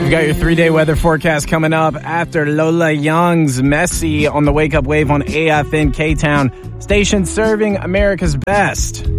We've got your 3-day weather forecast coming up after Lola Young's Messy on the Wake Up Wave on AFN K-Town, station serving America's best.